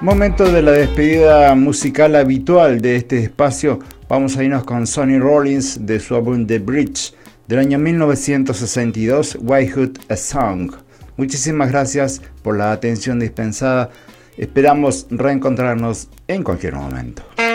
Momento de la despedida musical habitual de este espacio. Vamos a irnos con Sonny Rollins de su álbum The Bridge del año 1962, Whyhood a Song. Muchísimas gracias por la atención dispensada. Esperamos reencontrarnos en cualquier momento.